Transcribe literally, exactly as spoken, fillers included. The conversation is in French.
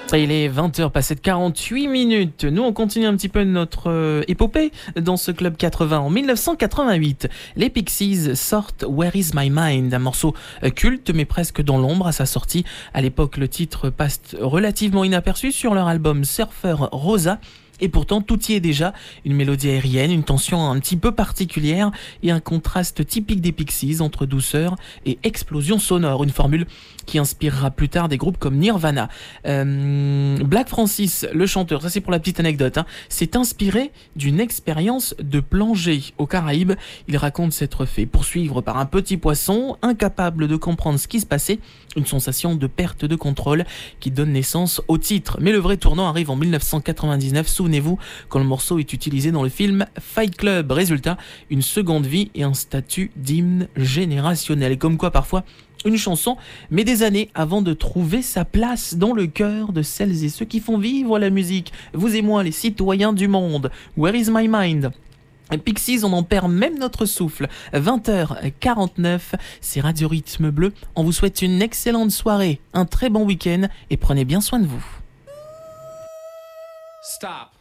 Il est vingt heures passées de quarante-huit minutes. Nous, on continue un petit peu notre euh, épopée dans ce Club quatre-vingts. En dix-neuf cent quatre-vingt-huit, les Pixies sortent Where Is My Mind, un morceau euh, culte mais presque dans l'ombre à sa sortie. À l'époque, le titre passe relativement inaperçu sur leur album Surfer Rosa. Et pourtant, tout y est déjà. Une mélodie aérienne, une tension un petit peu particulière et un contraste typique des Pixies entre douceur et explosion sonore. Une formule qui inspirera plus tard des groupes comme Nirvana. Euh, Black Francis, le chanteur, ça c'est pour la petite anecdote, hein, s'est inspiré d'une expérience de plongée aux Caraïbes. Il raconte s'être fait poursuivre par un petit poisson, incapable de comprendre ce qui se passait. Une sensation de perte de contrôle qui donne naissance au titre. Mais le vrai tournant arrive en dix-neuf cent quatre-vingt-dix-neuf, souvenez-vous, quand le morceau est utilisé dans le film Fight Club. Résultat, une seconde vie et un statut d'hymne générationnel. Comme quoi, parfois, une chanson met des années avant de trouver sa place dans le cœur de celles et ceux qui font vivre la musique. Vous et moi, les citoyens du monde. Where is my mind ? Pixies, on en perd même notre souffle. vingt heures quarante-neuf, c'est Radio Rythme Bleu. On vous souhaite une excellente soirée, un très bon week-end et prenez bien soin de vous. Stop.